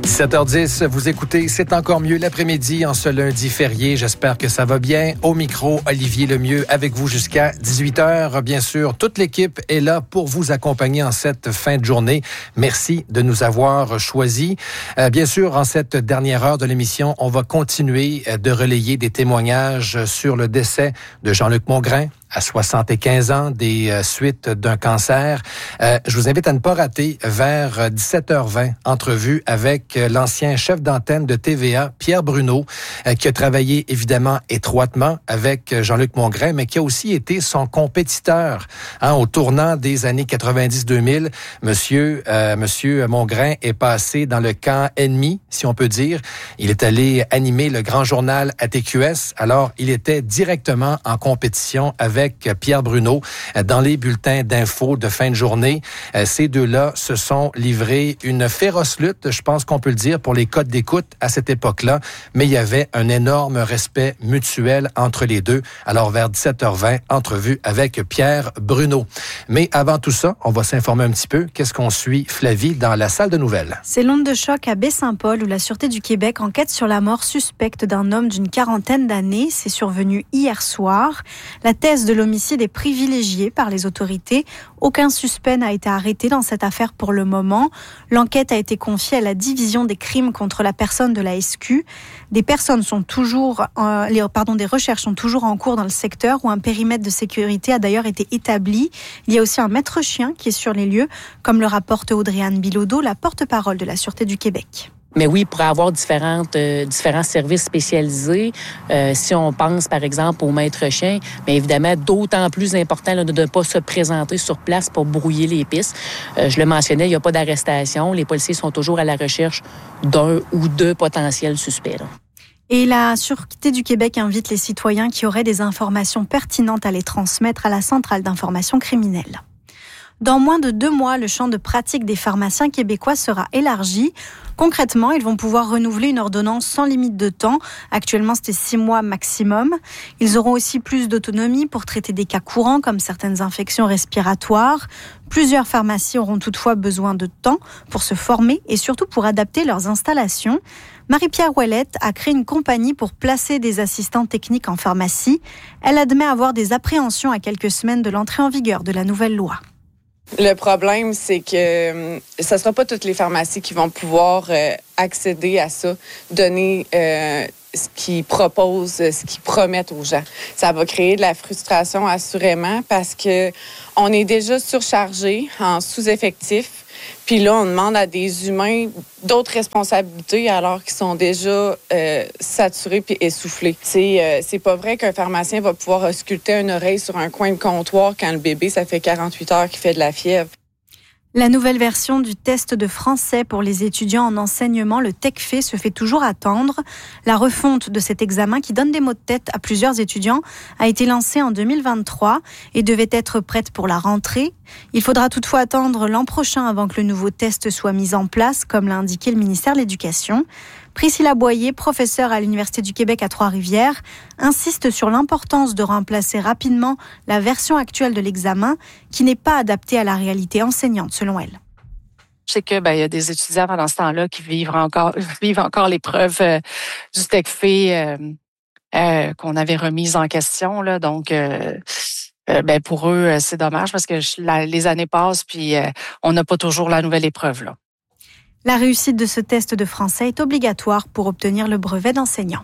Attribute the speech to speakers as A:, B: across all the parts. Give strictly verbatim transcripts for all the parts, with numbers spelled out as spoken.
A: dix-sept heures dix, vous écoutez C'est encore mieux l'après-midi en ce lundi férié. J'espère que ça va bien. Au micro, Olivier Lemieux avec vous jusqu'à dix-huit heures. Bien sûr, toute l'équipe est là pour vous accompagner en cette fin de journée. Merci de nous avoir choisis. Euh, bien sûr, en cette dernière heure de l'émission, on va continuer de relayer des témoignages sur le décès de Jean-Luc Mongrain à soixante-quinze ans, des euh, suites d'un cancer. Euh, je vous invite à ne pas rater vers dix-sept heures vingt, entrevue avec euh, l'ancien chef d'antenne de T V A, Pierre Bruno, euh, qui a travaillé évidemment étroitement avec Jean-Luc Mongrain, mais qui a aussi été son compétiteur hein, au tournant des années quatre-vingt-dix deux mille. Monsieur, euh, Monsieur Mongrain est passé dans le camp ennemi, si on peut dire. Il est allé animer le grand journal A T Q S. Alors, il était directement en compétition avec Pierre Bruno dans les bulletins d'infos de fin de journée. Ces deux-là se sont livrés une féroce lutte, je pense qu'on peut le dire, pour les codes d'écoute à cette époque-là, mais il y avait un énorme respect mutuel entre les deux. Alors, vers dix-sept heures vingt, entrevue avec Pierre Bruno. Mais avant tout ça, on va s'informer un petit peu. Qu'est-ce qu'on suit, Flavie, dans la salle de nouvelles?
B: C'est l'onde de choc à Baie-Saint-Paul où la Sûreté du Québec enquête sur la mort suspecte d'un homme d'une quarantaine d'années. C'est survenu hier soir. La thèse de l'homicide est privilégiée par les autorités. Aucun suspect n'a été arrêté dans cette affaire pour le moment. L'enquête a été confiée à la division des crimes contre la personne de la S Q. Des personnes sont toujours, euh, les, pardon, des recherches sont toujours en cours dans le secteur où un périmètre de sécurité a d'ailleurs été établi. Il y a aussi un maître chien qui est sur les lieux, comme le rapporte Audrey-Anne Bilodeau, la porte-parole de la Sûreté du Québec.
C: Mais oui, il pourrait avoir différentes, euh, différents services spécialisés. Euh, si on pense, par exemple, au maître chien, mais évidemment, d'autant plus important là, de ne pas se présenter sur place pour brouiller les pistes. Euh, je le mentionnais, il n'y a pas d'arrestation. Les policiers sont toujours à la recherche d'un ou deux potentiels suspects. Là.
B: Et la Sûreté du Québec invite les citoyens qui auraient des informations pertinentes à les transmettre à la Centrale d'information criminelle. Dans moins de deux mois, le champ de pratique des pharmaciens québécois sera élargi. Concrètement, ils vont pouvoir renouveler une ordonnance sans limite de temps. Actuellement, c'était six mois maximum. Ils auront aussi plus d'autonomie pour traiter des cas courants comme certaines infections respiratoires. Plusieurs pharmacies auront toutefois besoin de temps pour se former et surtout pour adapter leurs installations. Marie-Pierre Ouellette a créé une compagnie pour placer des assistants techniques en pharmacie. Elle admet avoir des appréhensions à quelques semaines de l'entrée en vigueur de la nouvelle loi.
D: Le problème, c'est que euh, ce ne sera pas toutes les pharmacies qui vont pouvoir euh, accéder à ça, donner euh, ce qu'ils proposent, ce qu'ils promettent aux gens. Ça va créer de la frustration, assurément, parce que on est déjà surchargé en sous-effectif. Puis là, on demande à des humains d'autres responsabilités alors qu'ils sont déjà euh, saturés puis essoufflés. C'est, euh, c'est pas vrai qu'un pharmacien va pouvoir ausculter une oreille sur un coin de comptoir quand le bébé, ça fait quarante-huit heures qu'il fait de la fièvre.
B: La nouvelle version du test de français pour les étudiants en enseignement, le TECFE, se fait toujours attendre. La refonte de cet examen, qui donne des mots de tête à plusieurs étudiants, a été lancée en deux mille vingt-trois et devait être prête pour la rentrée. Il faudra toutefois attendre l'an prochain avant que le nouveau test soit mis en place, comme l'a indiqué le ministère de l'Éducation. Priscilla Boyer, professeure à l'Université du Québec à Trois-Rivières, insiste sur l'importance de remplacer rapidement la version actuelle de l'examen qui n'est pas adaptée à la réalité enseignante, selon elle.
E: Je sais que ben il y a des étudiants pendant ce temps-là qui vivent encore vivent encore l'épreuve euh, du TECFE euh, euh, qu'on avait remise en question là, donc euh, euh, ben pour eux c'est dommage parce que la, les années passent puis euh, on n'a pas toujours la nouvelle épreuve là.
B: La réussite de ce test de français est obligatoire pour obtenir le brevet d'enseignant.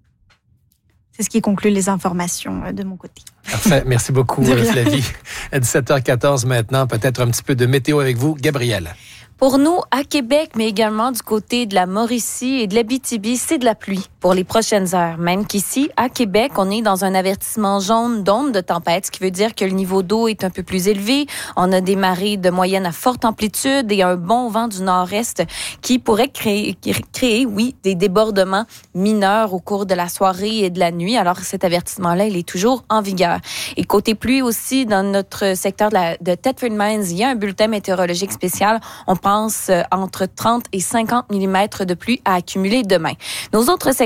B: C'est ce qui conclut les informations de mon côté.
A: Parfait. Merci beaucoup, Flavie. À dix-sept heures quatorze maintenant, peut-être un petit peu de météo avec vous. Gabrielle.
F: Pour nous, à Québec, mais également du côté de la Mauricie et de l'Abitibi, c'est de la pluie pour les prochaines heures. Même qu'ici, à Québec, on est dans un avertissement jaune d'onde de tempête, ce qui veut dire que le niveau d'eau est un peu plus élevé. On a des marées de moyenne à forte amplitude et un bon vent du nord-est qui pourrait créer, créer, oui, des débordements mineurs au cours de la soirée et de la nuit. Alors, cet avertissement-là, il est toujours en vigueur. Et côté pluie aussi, dans notre secteur de, la, de Thetford Mines, il y a un bulletin météorologique spécial. On pense entre trente et cinquante millimètres de pluie à accumuler demain. Nos autres secteurs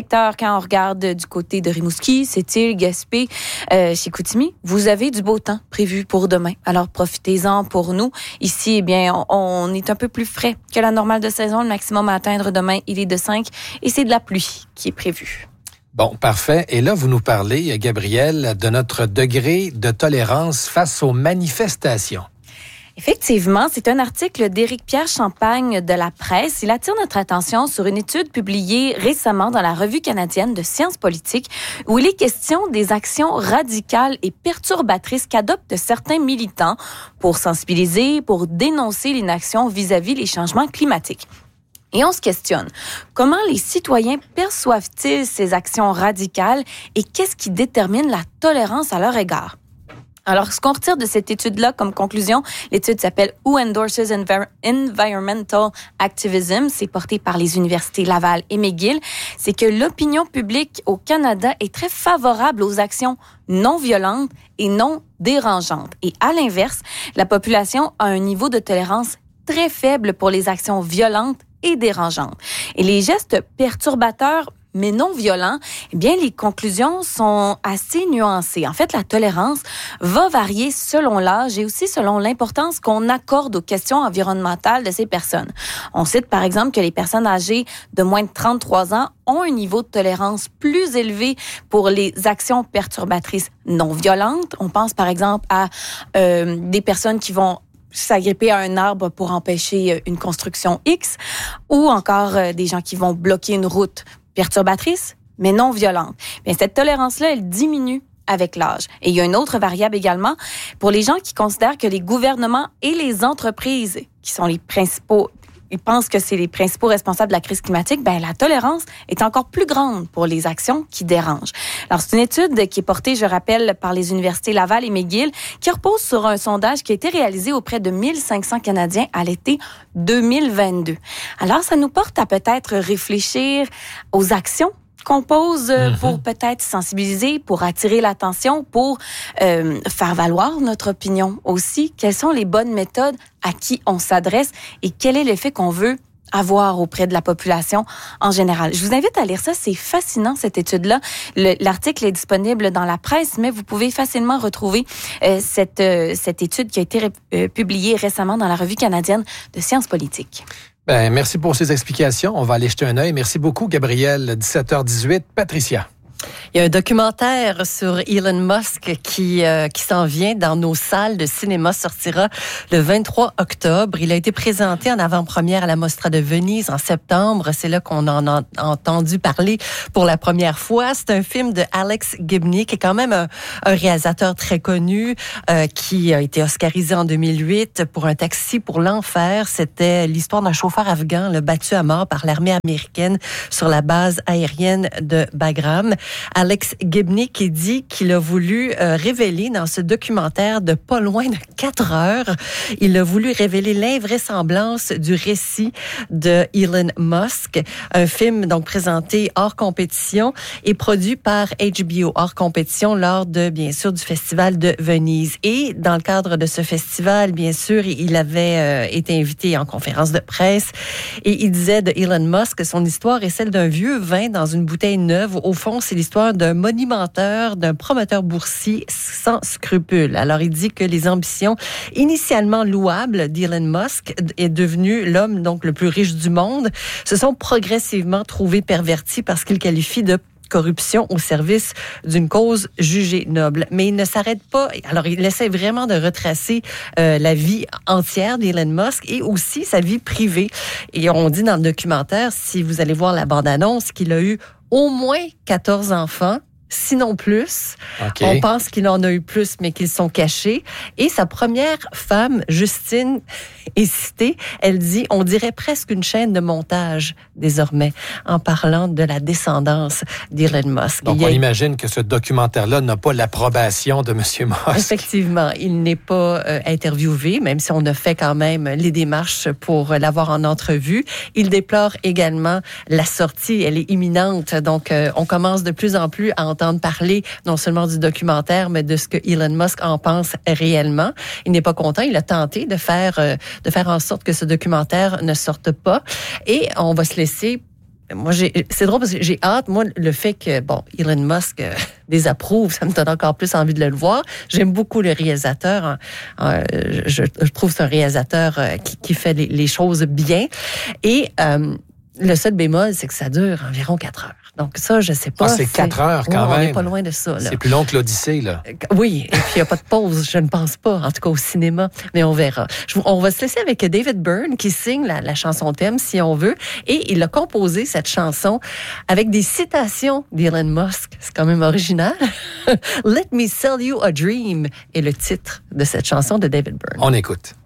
F: secteurs, quand on regarde du côté de Rimouski, Sept-Îles, Gaspé, euh, chez Chicoutimi, vous avez du beau temps prévu pour demain. Alors, profitez-en pour nous. Ici, eh bien, on, on est un peu plus frais que la normale de saison. Le maximum à atteindre demain, il est de cinq et c'est de la pluie qui est prévue.
A: Bon, parfait. Et là, vous nous parlez, Gabrielle, de notre degré de tolérance face aux manifestations.
F: Effectivement, c'est un article d'Éric-Pierre Champagne de La Presse. Il attire notre attention sur une étude publiée récemment dans la Revue canadienne de sciences politiques où il est question des actions radicales et perturbatrices qu'adoptent certains militants pour sensibiliser, pour dénoncer l'inaction vis-à-vis les changements climatiques. Et on se questionne, comment les citoyens perçoivent-ils ces actions radicales et qu'est-ce qui détermine la tolérance à leur égard? Alors, ce qu'on retire de cette étude-là comme conclusion, l'étude s'appelle « Who endorses Envir- Environmental Activism », c'est porté par les universités Laval et McGill, c'est que l'opinion publique au Canada est très favorable aux actions non violentes et non dérangeantes. Et à l'inverse, la population a un niveau de tolérance très faible pour les actions violentes et dérangeantes. Et les gestes perturbateurs mais non violents, eh bien, les conclusions sont assez nuancées. En fait, la tolérance va varier selon l'âge et aussi selon l'importance qu'on accorde aux questions environnementales de ces personnes. On cite, par exemple, que les personnes âgées de moins de trente-trois ans ont un niveau de tolérance plus élevé pour les actions perturbatrices non violentes. On pense, par exemple, à euh, des personnes qui vont s'agripper à un arbre pour empêcher une construction X ou encore euh, des gens qui vont bloquer une route perturbatrice, mais non violente. Bien, cette tolérance-là, elle diminue avec l'âge. Et il y a une autre variable également pour les gens qui considèrent que les gouvernements et les entreprises, qui sont les principaux, ils pensent que c'est les principaux responsables de la crise climatique, ben la tolérance est encore plus grande pour les actions qui dérangent. Alors, c'est une étude qui est portée, je rappelle, par les universités Laval et McGill, qui repose sur un sondage qui a été réalisé auprès de mille cinq cents Canadiens à l'été deux mille vingt-deux. Alors, ça nous porte à peut-être réfléchir aux actions qu'on pose euh, mm-hmm. pour peut-être sensibiliser, pour attirer l'attention, pour euh, faire valoir notre opinion aussi. Quelles sont les bonnes méthodes à qui on s'adresse et quel est l'effet qu'on veut avoir auprès de la population en général. Je vous invite à lire ça, c'est fascinant cette étude-là. Le, l'article est disponible dans la presse, mais vous pouvez facilement retrouver euh, cette, euh, cette étude qui a été ré, euh, publiée récemment dans la Revue canadienne de sciences politiques.
A: Ben, merci pour ces explications. On va aller jeter un œil. Merci beaucoup, Gabrielle. dix-sept heures dix-huit. Patricia.
G: Il y a un documentaire sur Elon Musk qui euh, qui s'en vient dans nos salles de cinéma, sortira le vingt-trois octobre. Il a été présenté en avant-première à la Mostra de Venise en septembre. C'est là qu'on en a entendu parler pour la première fois. C'est un film de Alex Gibney, qui est quand même un, un réalisateur très connu, euh, qui a été oscarisé en deux mille huit pour Un taxi pour l'enfer. C'était l'histoire d'un chauffeur afghan là, battu à mort par l'armée américaine sur la base aérienne de Bagram. Alex Gibney qui dit qu'il a voulu euh, révéler dans ce documentaire de pas loin de quatre heures, il a voulu révéler l'invraisemblance du récit de Elon Musk, un film donc présenté hors compétition et produit par H B O hors compétition lors de, bien sûr, du Festival de Venise. Et dans le cadre de ce festival, bien sûr, il avait euh, été invité en conférence de presse et il disait de Elon Musk que son histoire est celle d'un vieux vin dans une bouteille neuve. Au fond, c'est l'histoire d'un monimenteur, d'un promoteur boursier sans scrupules. Alors, il dit que les ambitions initialement louables d'Elon Musk est devenu l'homme donc le plus riche du monde, se sont progressivement trouvées perverties parce qu'il qualifie de corruption au service d'une cause jugée noble. Mais il ne s'arrête pas. Alors, il essaie vraiment de retracer euh, la vie entière d'Elon Musk et aussi sa vie privée. Et on dit dans le documentaire, si vous allez voir la bande-annonce, qu'il a eu au moins quatorze enfants, sinon plus. Okay. On pense qu'il en a eu plus, mais qu'ils sont cachés. Et sa première femme, Justine, est citée. Elle dit, on dirait presque une chaîne de montage désormais, en parlant de la descendance d'Elon Musk.
A: Donc,
G: on
A: a... imagine que ce documentaire-là n'a pas l'approbation de M. Musk.
G: Effectivement, il n'est pas euh, interviewé, même si on a fait quand même les démarches pour l'avoir en entrevue. Il déplore également la sortie. Elle est imminente. Donc, euh, on commence de plus en plus à entendre parler non seulement du documentaire, mais de ce que Elon Musk en pense réellement. Il n'est pas content. Il a tenté de faire, euh, de faire en sorte que ce documentaire ne sorte pas. Et on va se laisser moi, j'ai, c'est drôle parce que j'ai hâte. Moi, le fait que, bon, Elon Musk euh, désapprouve, ça me donne encore plus envie de le voir. J'aime beaucoup le réalisateur. Hein. Euh, je, je trouve que c'est un réalisateur euh, qui, qui fait les, les choses bien. Et euh, le seul bémol, c'est que ça dure environ quatre heures. Donc ça, je sais pas.
A: Ah, c'est quatre heures quand
G: ouais,
A: même.
G: On n'est pas loin de ça. Là.
A: C'est plus long que l'Odyssée, là.
G: Oui, et puis il n'y a pas de pause, je ne pense pas, en tout cas au cinéma, mais on verra. Je, on va se laisser avec David Byrne qui signe la, la chanson thème, si on veut, et il a composé cette chanson avec des citations d'Elon Musk. C'est quand même original. Let me sell you a dream est le titre de cette chanson de David Byrne.
A: On écoute.